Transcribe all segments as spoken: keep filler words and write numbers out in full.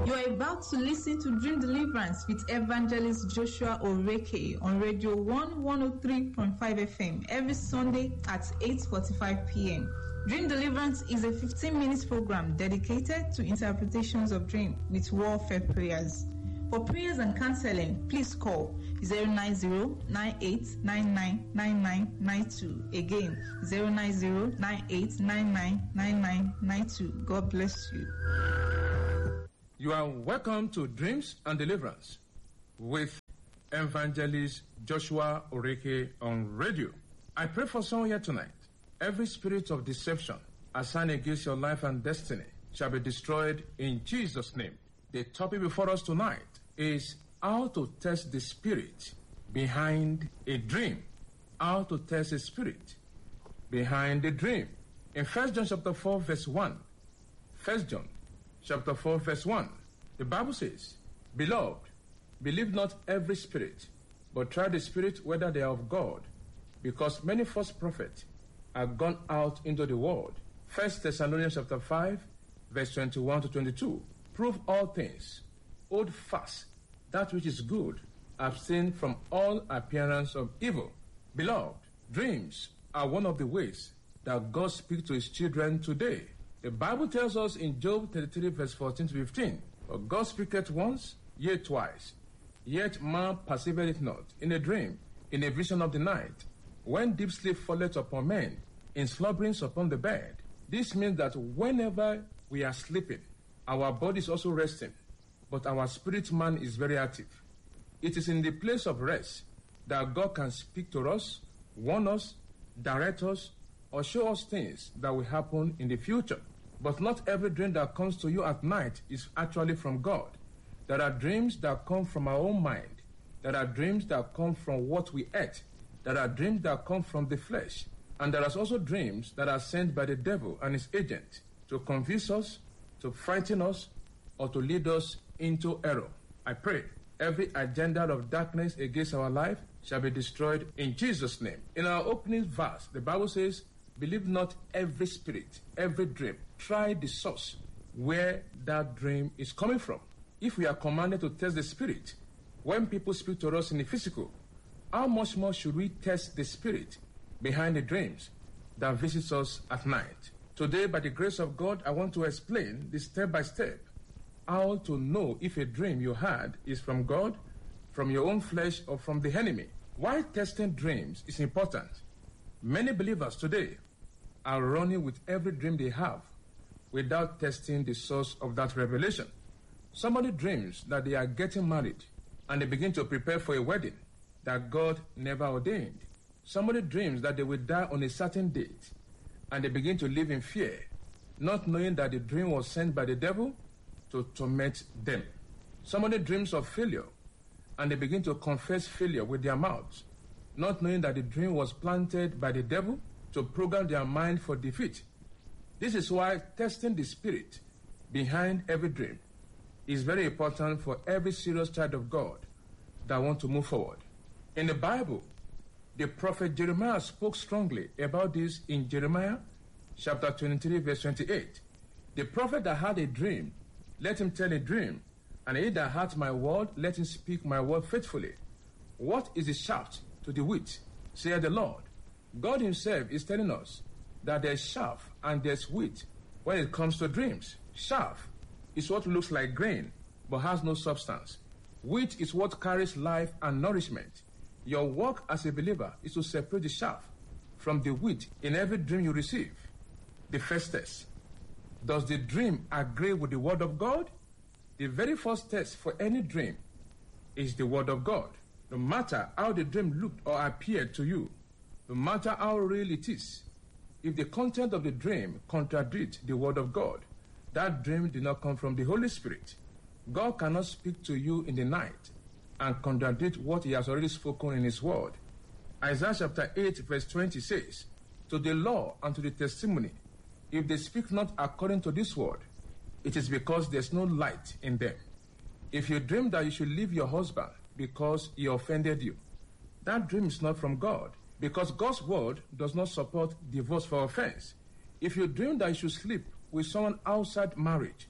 You are about to listen to Dream Deliverance with Evangelist Joshua Oreke on Radio one one oh three point five F M every Sunday at eight forty-five p.m. Dream Deliverance is a fifteen minute program dedicated to interpretations of dream with warfare prayers. For prayers and counseling, please call zero nine zero nine eight nine nine nine nine nine two. Again, zero nine zero nine eight nine nine nine nine nine two. God bless you. You are welcome to Dreams and Deliverance with Evangelist Joshua Oreke on radio. I pray for someone here tonight. Every spirit of deception assigned against your life and destiny shall be destroyed in Jesus' name. The topic before us tonight is how to test the spirit behind a dream. How to test a spirit behind a dream. In First John chapter four, verse one, First John chapter four, verse one, the Bible says, Beloved, believe not every spirit, but try the spirit whether they are of God, because many false prophets are gone out into the world. First Thessalonians chapter five, verse twenty-one to twenty-two. Prove all things, hold fast that which is good, abstain from all appearance of evil. Beloved, dreams are one of the ways that God speaks to his children today. The Bible tells us in Job thirty-three, verse fourteen to fifteen, But God speaketh once, yea twice, yet man perceiveth it not, in a dream, in a vision of the night, when deep sleep falleth upon men, in slumberings upon the bed. This means that whenever we are sleeping, our body is also resting, but our spirit man is very active. It is in the place of rest that God can speak to us, warn us, direct us, or show us things that will happen in the future. But not every dream that comes to you at night is actually from God. There are dreams that come from our own mind. There are dreams that come from what we ate. There are dreams that come from the flesh. And there are also dreams that are sent by the devil and his agent to confuse us, to frighten us, or to lead us into error. I pray every agenda of darkness against our life shall be destroyed in Jesus' name. In our opening verse, the Bible says, Believe not every spirit, every dream. Try the source where that dream is coming from. If we are commanded to test the spirit, when people speak to us in the physical, how much more should we test the spirit behind the dreams that visits us at night? Today, by the grace of God, I want to explain the step-by-step how to know if a dream you had is from God, from your own flesh, or from the enemy. Why testing dreams is important. Many believers today are running with every dream they have without testing the source of that revelation. Somebody dreams that they are getting married and they begin to prepare for a wedding that God never ordained. Somebody dreams that they will die on a certain date and they begin to live in fear, not knowing that the dream was sent by the devil to torment them. Somebody dreams of failure and they begin to confess failure with their mouths, not knowing that the dream was planted by the devil to program their mind for defeat. This is why testing the spirit behind every dream is very important for every serious child of God that wants to move forward. In the Bible, the prophet Jeremiah spoke strongly about this in Jeremiah chapter twenty-three, verse twenty-eight. The prophet that had a dream, let him tell a dream, and he that hath my word, let him speak my word faithfully. What is the shaft to the wheat, saith the Lord? God himself is telling us that there's chaff and there's wheat when it comes to dreams. Chaff is what looks like grain but has no substance. Wheat is what carries life and nourishment. Your work as a believer is to separate the chaff from the wheat in every dream you receive. The first test: does the dream agree with the word of God? The very first test for any dream is the word of God. No matter how the dream looked or appeared to you, no matter how real it is, if the content of the dream contradicts the word of God, that dream did not come from the Holy Spirit. God cannot speak to you in the night and contradict what he has already spoken in his word. Isaiah chapter eight, verse twenty says, To the law and to the testimony, if they speak not according to this word, it is because there's no light in them. If you dream that you should leave your husband because he offended you, that dream is not from God, because God's word does not support divorce for offense. If you dream that you should sleep with someone outside marriage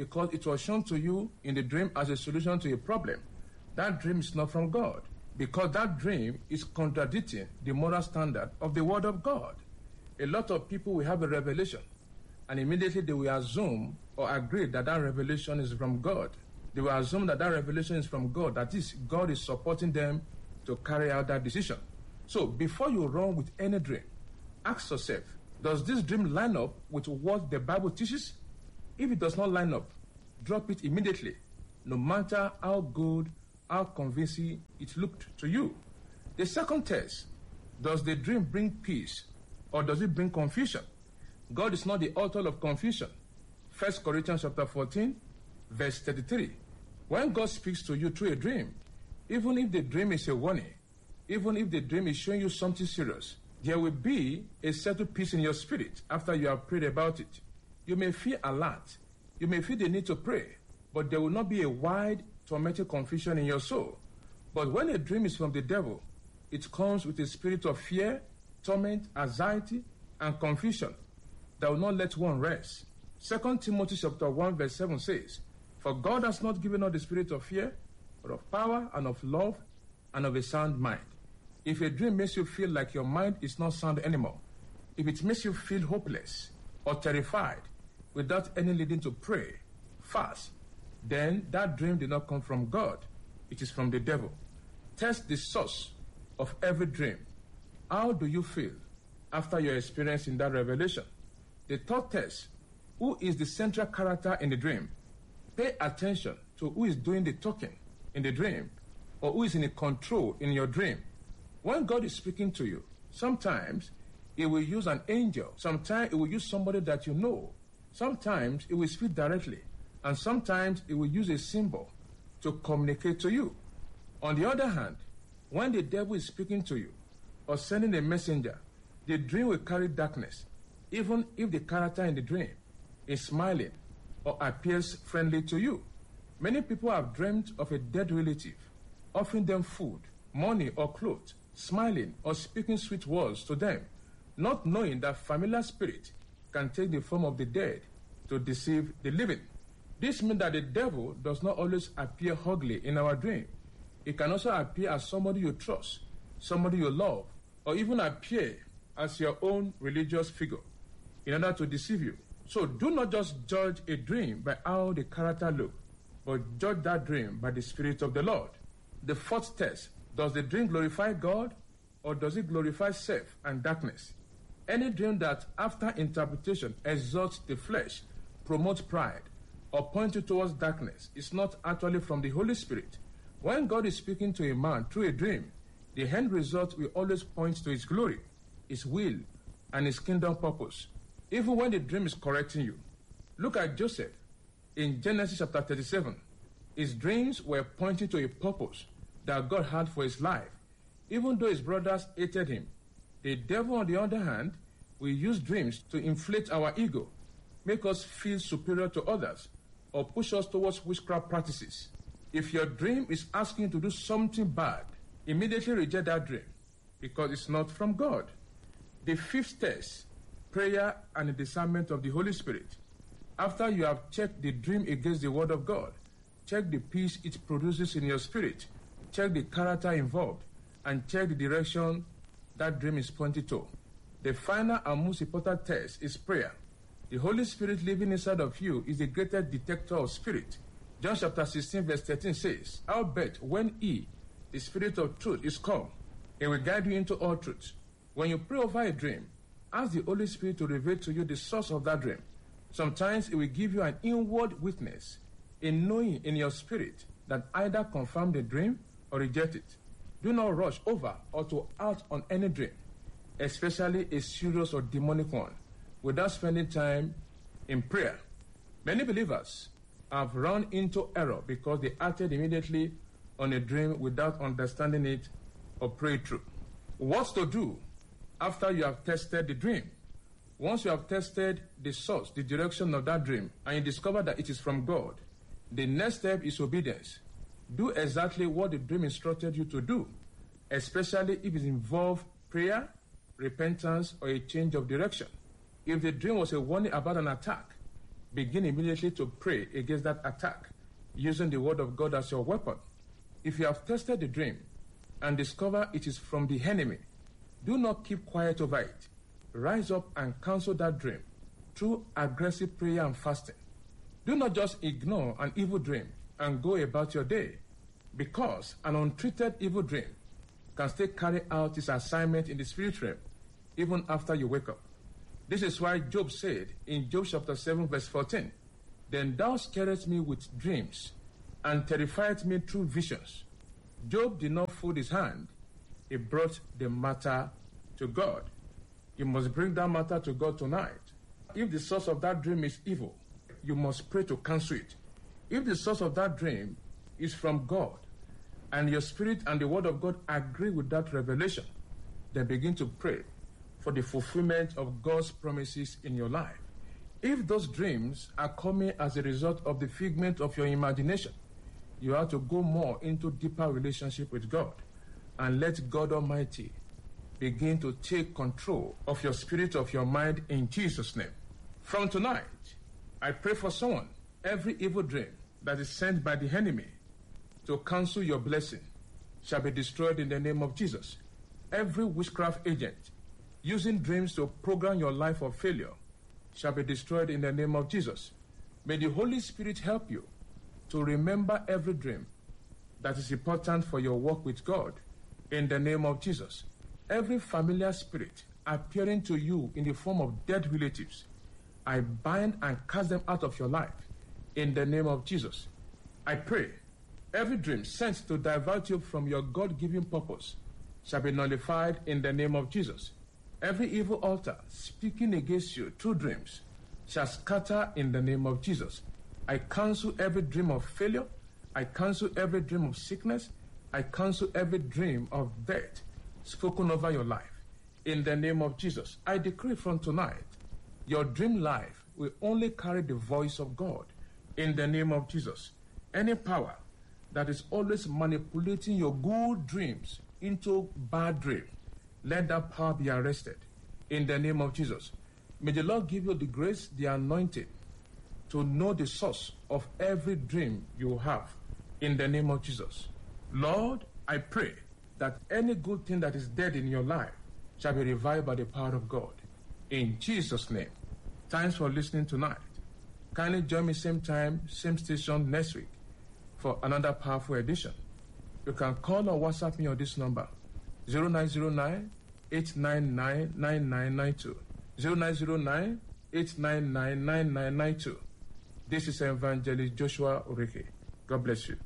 because it was shown to you in the dream as a solution to a problem, that dream is not from God, because that dream is contradicting the moral standard of the Word of God. A lot of people will have a revelation, and immediately they will assume or agree that that revelation is from God. They will assume that that revelation is from God, that is, God is supporting them to carry out that decision. So before you run with any dream, ask yourself, does this dream line up with what the Bible teaches? If it does not line up, drop it immediately, no matter how good, how convincing it looked to you. The second test, does the dream bring peace or does it bring confusion? God is not the author of confusion. First Corinthians chapter fourteen, verse thirty-three. When God speaks to you through a dream, even if the dream is a warning, even if the dream is showing you something serious, there will be a settled peace in your spirit after you have prayed about it. You may feel alert, you may feel the need to pray, but there will not be a wide, tormenting confusion in your soul. But when a dream is from the devil, it comes with a spirit of fear, torment, anxiety, and confusion that will not let one rest. Second Timothy chapter one, verse seven says, "For God has not given us the spirit of fear, but of power and of love and of a sound mind." If a dream makes you feel like your mind is not sound anymore, if it makes you feel hopeless or terrified without any leading to pray, fast, then that dream did not come from God. It is from the devil. Test the source of every dream. How do you feel after your experience in that revelation? The third test, who is the central character in the dream? Pay attention to who is doing the talking in the dream or who is in control in your dream. When God is speaking to you, sometimes He will use an angel. Sometimes He will use somebody that you know. Sometimes He will speak directly. And sometimes He will use a symbol to communicate to you. On the other hand, when the devil is speaking to you or sending a messenger, the dream will carry darkness, even if the character in the dream is smiling or appears friendly to you. Many people have dreamt of a dead relative, offering them food, money, or clothes, smiling or speaking sweet words to them, not knowing that familiar spirit can take the form of the dead to deceive the living. This means that the devil does not always appear ugly in our dream. It can also appear as somebody you trust, somebody you love, or even appear as your own religious figure in order to deceive you. So do not just judge a dream by how the character looks, but judge that dream by the Spirit of the Lord. The fourth test, does the dream glorify God or does it glorify self and darkness? Any dream that after interpretation exalts the flesh, promotes pride, or points you towards darkness is not actually from the Holy Spirit. When God is speaking to a man through a dream, the end result will always point to His glory, His will, and His kingdom purpose, even when the dream is correcting you. Look at Joseph in Genesis chapter thirty-seven. His dreams were pointing to a purpose that God had for his life, even though his brothers hated him. The devil, on the other hand, will use dreams to inflate our ego, make us feel superior to others, or push us towards witchcraft practices. If your dream is asking you to do something bad, immediately reject that dream, because it's not from God. The fifth test, prayer and the discernment of the Holy Spirit. After you have checked the dream against the Word of God, check the peace it produces in your spirit, check the character involved, and check the direction that dream is pointed to. The final and most important test is prayer. The Holy Spirit living inside of you is the greatest detector of spirit. John chapter sixteen verse thirteen says, "Howbeit, when He, the Spirit of truth, is come, He will guide you into all truth." When you pray over a dream, ask the Holy Spirit to reveal to you the source of that dream. Sometimes it will give you an inward witness, a knowing in your spirit that either confirm the dream or reject it. Do not rush over or to act on any dream, especially a serious or demonic one, without spending time in prayer. Many believers have run into error because they acted immediately on a dream without understanding it or praying through. What to do after you have tested the dream? Once you have tested the source, the direction of that dream, and you discover that it is from God, the next step is obedience. Do exactly what the dream instructed you to do, especially if it involves prayer, repentance, or a change of direction. If the dream was a warning about an attack, begin immediately to pray against that attack using the word of God as your weapon. If you have tested the dream and discover it is from the enemy, do not keep quiet over it. Rise up and cancel that dream through aggressive prayer and fasting. Do not just ignore an evil dream and go about your day, because an untreated evil dream can still carry out its assignment in the spirit realm even after you wake up. This is why Job said in Job chapter seven verse fourteen, "Then thou scarest me with dreams and terrified me through visions." Job did not fold his hand. He brought the matter to God. You must bring that matter to God tonight. If the source of that dream is evil, you must pray to cancel it. If the source of that dream is from God, and your spirit and the word of God agree with that revelation, then begin to pray for the fulfillment of God's promises in your life. If those dreams are coming as a result of the figment of your imagination, you have to go more into deeper relationship with God and let God Almighty begin to take control of your spirit, of your mind, in Jesus' name. From tonight, I pray for someone, every evil dream that is sent by the enemy to cancel your blessing shall be destroyed in the name of Jesus. Every witchcraft agent using dreams to program your life for failure shall be destroyed in the name of Jesus. May the Holy Spirit help you to remember every dream that is important for your walk with God in the name of Jesus. Every familiar spirit appearing to you in the form of dead relatives, I bind and cast them out of your life in the name of Jesus. I pray every dream sent to divert you from your God-given purpose shall be nullified in the name of Jesus. Every evil altar speaking against you through dreams shall scatter in the name of Jesus. I cancel every dream of failure. I cancel every dream of sickness. I cancel every dream of death spoken over your life. In the name of Jesus, I decree from tonight, your dream life will only carry the voice of God. In the name of Jesus, any power that is always manipulating your good dreams into bad dreams, let that power be arrested. In the name of Jesus, may the Lord give you the grace, the anointing, to know the source of every dream you have. In the name of Jesus, Lord, I pray that any good thing that is dead in your life shall be revived by the power of God. In Jesus' name. Thanks for listening tonight. Kindly join me same time, same station next week for another powerful edition. You can call or WhatsApp me on this number, zero nine zero nine, eight nine nine, nine nine nine two. zero nine zero nine, eight nine nine, nine nine nine two. This is Evangelist Joshua Oreke. God bless you.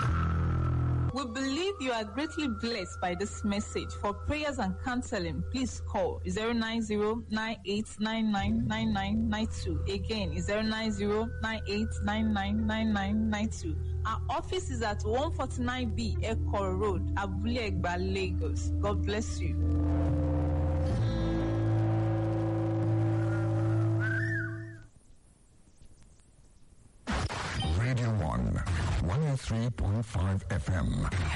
We believe you are greatly blessed by this message. For prayers and counseling, please call zero nine zero, nine eight nine nine, nine nine nine two. Again, zero nine zero, nine eight nine nine, nine nine nine two. Our office is at one forty-nine B Eko Road, Abule Egba, Lagos. God bless you. Radio one, one oh three point five F M.